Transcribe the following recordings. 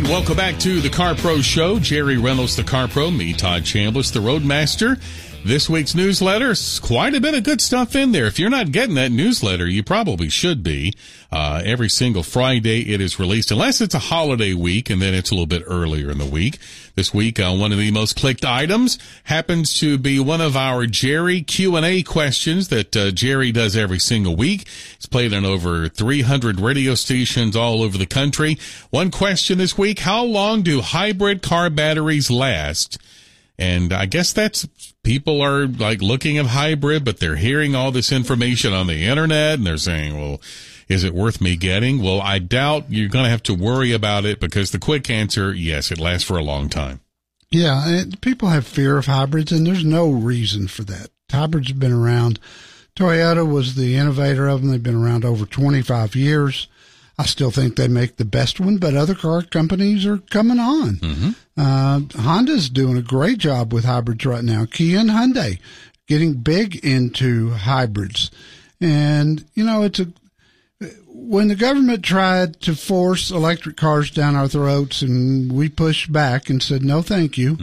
And welcome back to the Car Pro Show. Jerry Reynolds, the Car Pro, me, Todd Chambliss, the Roadmaster. This week's newsletter, quite a bit of good stuff in there. If you're not getting that newsletter, you probably should be. Every single Friday it is released, unless it's a holiday week, and then it's a little bit earlier in the week. This week, one of the most clicked items happens to be one of our Jerry Q&A questions that Jerry does every single week. It's played on over 300 radio stations all over the country. One question this week: how long do hybrid car batteries last? And I guess that's, people are like looking at hybrid, but they're hearing all this information on the internet and they're saying, well, is it worth me getting? Well, I doubt you're going to have to worry about it, because the quick answer, yes, it lasts for a long time. Yeah, people have fear of hybrids, and there's no reason for that. Hybrids have been around. Toyota was the innovator of them. They've been around over 25 years. I still think they make the best one, but other car companies are coming on. Mm-hmm. Honda's doing a great job with hybrids right now. Kia and Hyundai getting big into hybrids. And, you know, when the government tried to force electric cars down our throats and we pushed back and said, no, thank you,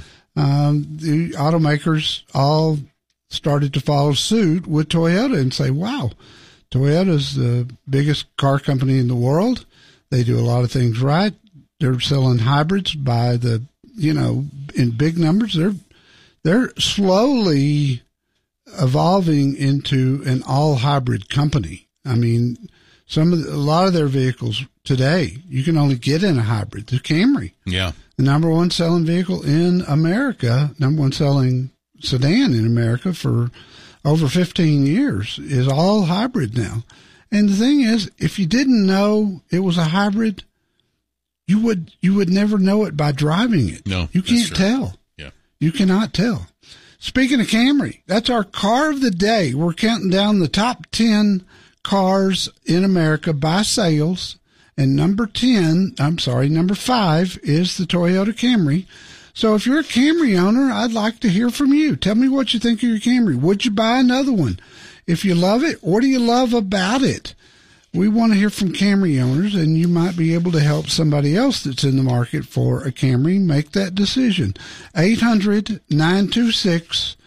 the automakers all started to follow suit with Toyota and say, wow, Toyota's the biggest car company in the world. They do a lot of things right. They're selling hybrids by the, in big numbers. They're slowly evolving into an all hybrid company. I mean, a lot of their vehicles today, you can only get in a hybrid. The Camry. Yeah. The number one selling vehicle in America, number one selling sedan in America for over 15 years, is all hybrid now. And the thing is, if you didn't know it was a hybrid, you would never know it by driving it. No, you can't tell. Yeah. You cannot tell. Speaking of Camry, that's our car of the day. We're counting down the top 10 cars in America by sales. And number 5 is the Toyota Camry. So if you're a Camry owner, I'd like to hear from you. Tell me what you think of your Camry. Would you buy another one? If you love it, what do you love about it? We want to hear from Camry owners, and you might be able to help somebody else that's in the market for a Camry make that decision. 800-926-7777,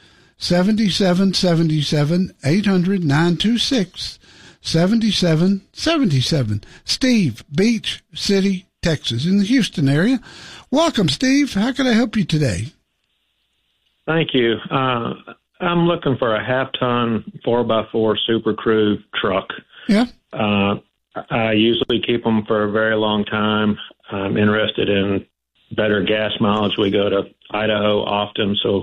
800-926-7777. Steve, Beach City, Texas, in the Houston area. Welcome, Steve. How can I help you today? Thank you. I'm looking for a half-ton 4x4 Super Crew truck. Yeah. I usually keep them for a very long time. I'm interested in better gas mileage. We go to Idaho often, so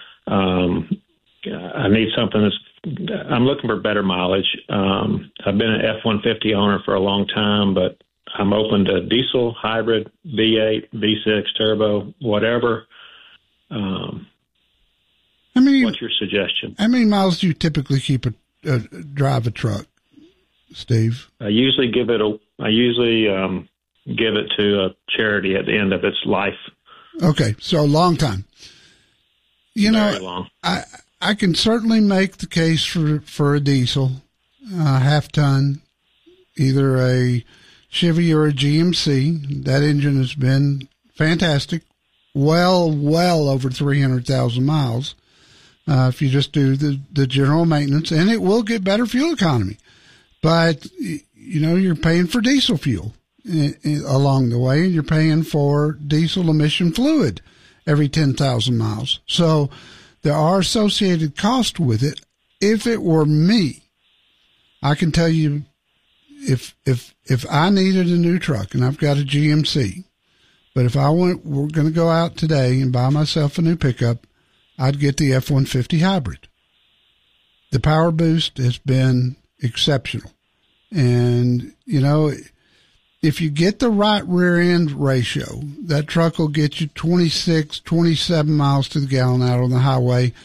I need something I'm looking for better mileage. I've been an F-150 owner for a long time, but I'm open to diesel, hybrid, V8, V6, turbo, whatever. What's your suggestion? How many miles do you typically drive a truck, Steve? I usually give it to a charity at the end of its life. Okay, so a long time. Very long. I can certainly make the case for a diesel, half ton, either a Chevy or a GMC. That engine has been fantastic, well over 300,000 miles. If you just do the general maintenance, and it will get better fuel economy. But, you're paying for diesel fuel along the way, and you're paying for diesel emission fluid every 10,000 miles. So there are associated costs with it. If it were me, I can tell you, if I needed a new truck, and I've got a GMC, but if we're going to go out today and buy myself a new pickup, I'd get the F-150 hybrid. The power boost has been exceptional. And, if you get the right rear end ratio, that truck will get you 26, 27 miles to the gallon out on the highway